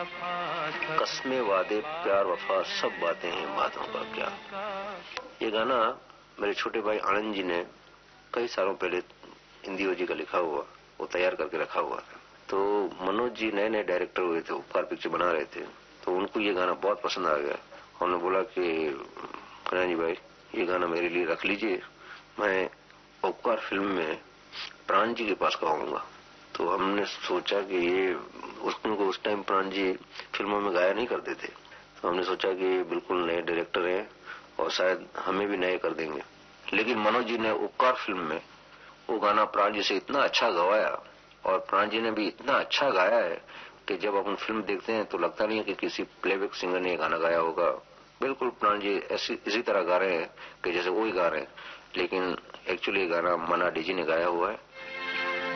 कस्मे वादे प्यार वफा सब बातें हैं बातों का क्या। ये गाना मेरे छोटे भाई आनंद जी ने कई सालों पहले हिंदी जी का लिखा हुआ वो तैयार करके रखा हुआ था। तो मनोज जी नए नए डायरेक्टर हुए थे, उपकार पिक्चर बना रहे थे, तो उनको ये गाना बहुत पसंद आ गया। उन्होंने बोला कि कन्हैया जी भाई ये गाना मेरे लिए रख लीजिए, मैं उपकार फिल्म में प्राण जी के पास गाऊंगा। तो हमने सोचा कि ये उनको उस टाइम प्राण जी फिल्मों में गाया नहीं करते थे, तो हमने सोचा कि ये बिल्कुल नए डायरेक्टर हैं और शायद हमें भी नए कर देंगे। लेकिन मनोज जी ने उपकार फिल्म में वो गाना प्राण जी से इतना अच्छा गवाया और प्राण जी ने भी इतना अच्छा गाया है कि जब अपन फिल्म देखते हैं तो लगता नहीं है कि किसी प्लेबैक सिंगर ने गाना गाया होगा। बिल्कुल प्राण जी इसी तरह गा रहे हैं कि जैसे वो ही गा रहे हैं, लेकिन एक्चुअली गाना मन्ना डीजी ने गाया हुआ है।